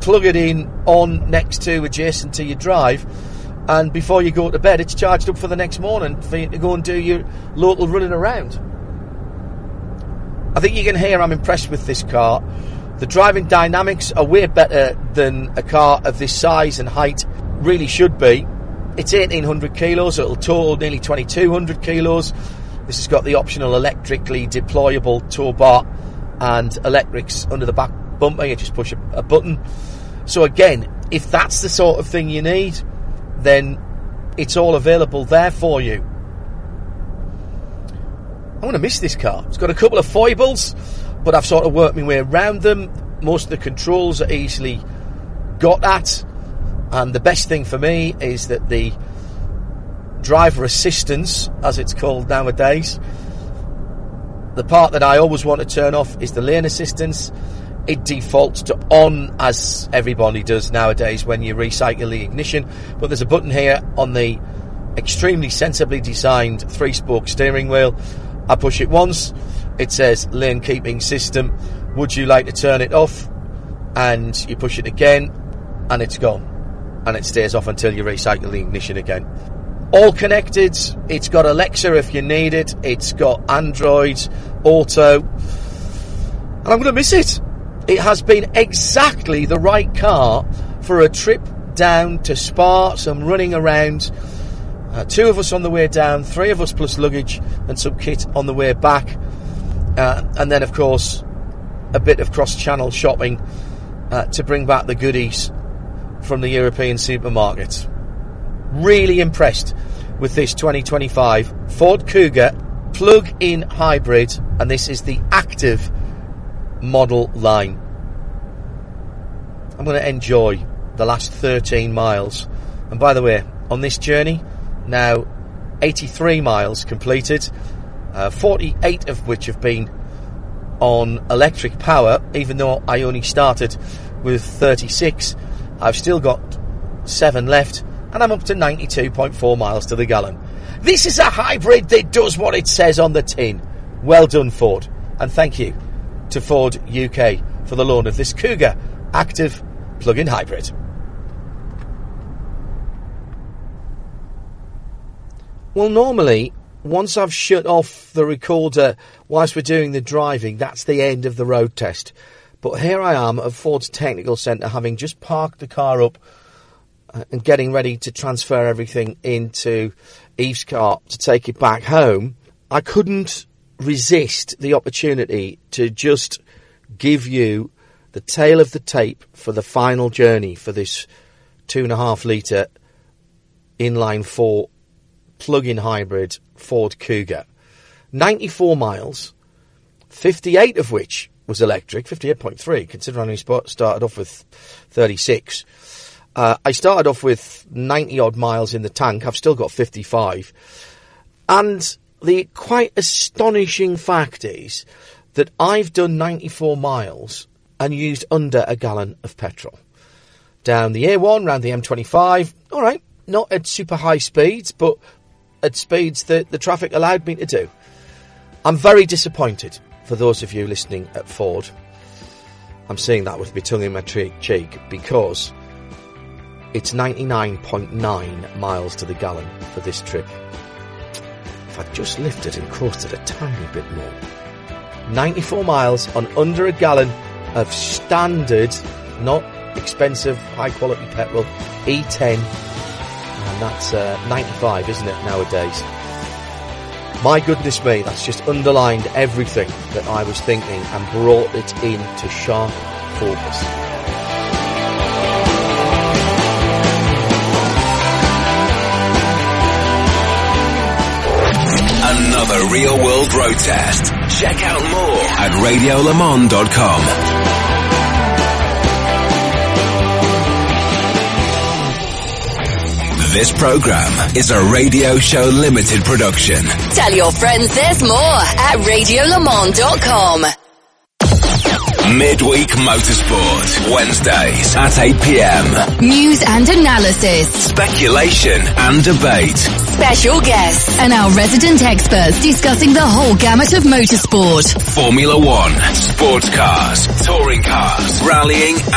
plug it in on next to, adjacent to your drive, and before you go to bed, it's charged up for the next morning for you to go and do your local running around. I think you can hear I'm impressed with this car. The driving dynamics are way better than a car of this size and height really should be. It's 1,800 kilos, so it'll total nearly 2,200 kilos. This has got the optional electrically deployable tow bar and electrics under the back bumper. You just push a button. So again, if that's the sort of thing you need, then it's all available there for you. I'm going to miss this car. It's got a couple of foibles, but I've sort of worked my way around them. Most of the controls are easily got at, and the best thing for me is that the driver assistance, as it's called nowadays, the part that I always want to turn off is the lane assistance. It defaults to on, as everybody does nowadays when you recycle the ignition, but there's a button here on the extremely sensibly designed 3-spoke steering wheel. I push it once, it says lane keeping system, would you like to turn it off? And you push it again and it's gone, and it stays off until you recycle the ignition again. All connected. It's got Alexa if you need it, it's got Android Auto, and I'm going to miss it. It has been exactly the right car for a trip down to Spa, some running around. 2 of us on the way down, 3 of us plus luggage and some kit on the way back. And then, of course, a bit of cross-channel shopping to bring back the goodies from the European supermarkets. Really impressed with this 2025 Ford Kuga plug-in hybrid, and this is the active model line. I'm going to enjoy the last 13 miles. And by the way, on this journey, now 83 miles completed, 48 of which have been on electric power. Even though I only started with 36, I've still got 7 left, and I'm up to 92.4 miles to the gallon. This is a hybrid that does what it says on the tin. Well done, Ford, and thank you to Ford UK for the loan of this Kuga active plug-in hybrid. Well, normally, once I've shut off the recorder whilst we're doing the driving, that's the end of the road test. But here I am at Ford's Technical Centre, having just parked the car up and getting ready to transfer everything into Eve's car to take it back home. I couldn't resist the opportunity to just give you the tail of the tape for the final journey for this 2.5 litre inline 4 plug-in hybrid Ford Kuga. 94 miles, 58 of which was electric, 58.3, considering I only started off with 36. I started off with 90 odd miles in the tank. I've still got 55. And the quite astonishing fact is that I've done 94 miles and used under a gallon of petrol. Down the A1, round the M25, all right, not at super high speeds, but at speeds that the traffic allowed me to do. I'm very disappointed for those of you listening at Ford. I'm saying that with my tongue in my cheek because it's 99.9 miles to the gallon for this trip. If I'd just lifted and coasted a tiny bit more. 94 miles on under a gallon of standard, not expensive, high quality petrol, E10. And that's 95, isn't it, nowadays? My goodness me, that's just underlined everything that I was thinking and brought it into sharp focus. Another real world road test. Check out more at radiolemans.com. This program is a Radio Show Limited production. Tell your friends there's more at radiolemans.com. Midweek Motorsport, Wednesdays at 8 p.m. News and analysis. Speculation and debate. Special guests and our resident experts discussing the whole gamut of motorsport. Formula One, sports cars, touring cars, rallying